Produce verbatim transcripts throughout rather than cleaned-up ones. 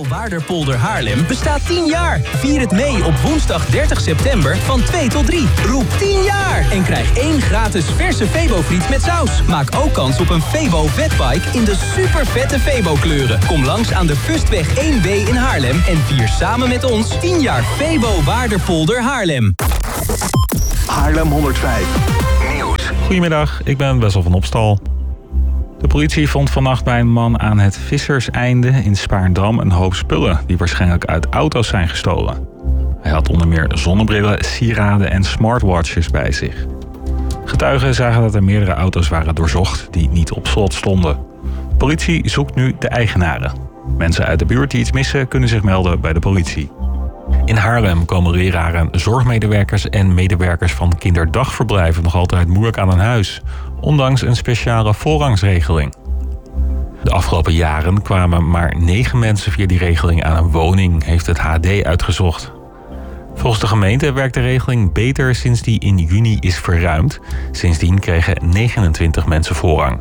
Febo Waarderpolder Haarlem bestaat tien jaar. Vier het mee op woensdag dertig september van twee tot drie. Roep tien jaar en krijg één gratis verse Febo-friet met saus. Maak ook kans op een Febo Vetbike in de super vette Febo kleuren. Kom langs aan de Fustweg één B in Haarlem en vier samen met ons tien jaar Febo Waarderpolder Haarlem. Haarlem honderdvijf. Nieuws. Goedemiddag, ik ben Wessel van Opstal. De politie vond vannacht bij een man aan het Visserseinde in Spaarndam een hoop spullen die waarschijnlijk uit auto's zijn gestolen. Hij had onder meer zonnebrillen, sieraden en smartwatches bij zich. Getuigen zagen dat er meerdere auto's waren doorzocht die niet op slot stonden. De politie zoekt nu de eigenaren. Mensen uit de buurt die iets missen kunnen zich melden bij de politie. In Haarlem komen leraren, zorgmedewerkers en medewerkers van kinderdagverblijven nog altijd moeilijk aan een huis, ondanks een speciale voorrangsregeling. De afgelopen jaren kwamen maar negen mensen via die regeling aan een woning, heeft het H D uitgezocht. Volgens de gemeente werkt de regeling beter sinds die in juni is verruimd. Sindsdien kregen negenentwintig mensen voorrang.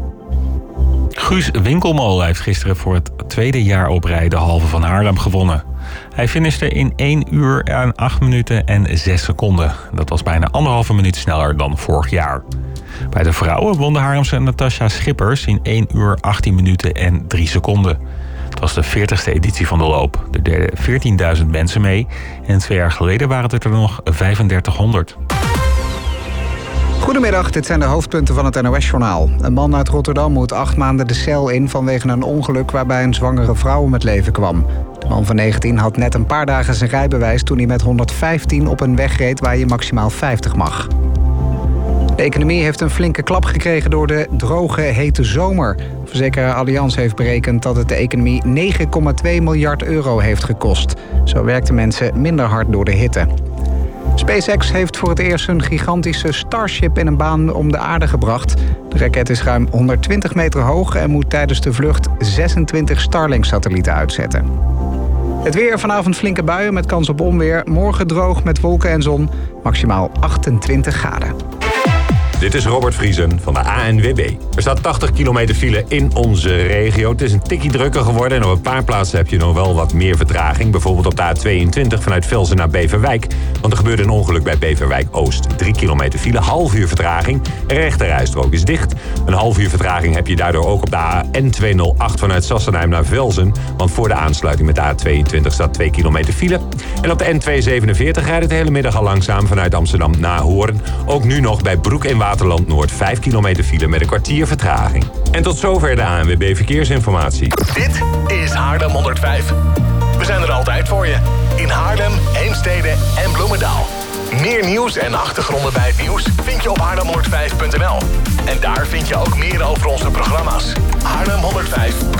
Guus Winkelmolen heeft gisteren voor het tweede jaar op rij de halve van Haarlem gewonnen. Hij finishte in één uur en acht minuten en zes seconden. Dat was bijna anderhalve minuut sneller dan vorig jaar. Bij de vrouwen won de Haarlemse Natasja Schippers in één uur achttien minuten en drie seconden. Het was de veertigste editie van de loop. Er deden veertienduizend mensen mee en twee jaar geleden waren het er nog vijfendertighonderd. Goedemiddag, dit zijn de hoofdpunten van het N O S-journaal. Een man uit Rotterdam moet acht maanden de cel in vanwege een ongeluk waarbij een zwangere vrouw om het leven kwam. De man van negentien had net een paar dagen zijn rijbewijs toen hij met honderdvijftien op een weg reed waar je maximaal vijftig mag. De economie heeft een flinke klap gekregen door de droge, hete zomer. Verzekeraar Allianz heeft berekend dat het de economie negen komma twee miljard euro heeft gekost. Zo werkten mensen minder hard door de hitte. SpaceX heeft voor het eerst een gigantische Starship in een baan om de aarde gebracht. De raket is ruim honderdtwintig meter hoog en moet tijdens de vlucht zesentwintig Starlink-satellieten uitzetten. Het weer, vanavond flinke buien met kans op onweer. Morgen droog met wolken en zon, maximaal achtentwintig graden. Dit is Robert Vriesen van de A N W B. Er staat tachtig kilometer file in onze regio. Het is een tikkie drukker geworden en op een paar plaatsen heb je nog wel wat meer vertraging. Bijvoorbeeld op de A tweeëntwintig vanuit Velsen naar Beverwijk. Want er gebeurde een ongeluk bij Beverwijk Oost. Drie kilometer file, half uur vertraging. De rechterrijstrook is dicht. Een half uur vertraging heb je daardoor ook op de A N tweehonderdacht vanuit Sassenheim naar Velsen. Want voor de aansluiting met de A tweeëntwintig staat twee kilometer file. En op de N tweehonderdzevenenveertig rijdt het de hele middag al langzaam vanuit Amsterdam naar Hoorn. Ook nu nog bij Broek in Waterland Noord vijf kilometer file met een kwartier vertraging. En tot zover de A N W B Verkeersinformatie. Dit is Haarlem honderdvijf. We zijn er altijd voor je. In Haarlem, Heemstede en Bloemendaal. Meer nieuws en achtergronden bij het nieuws vind je op haarlem honderdvijf punt n l. En daar vind je ook meer over onze programma's. haarlem honderdvijf punt n l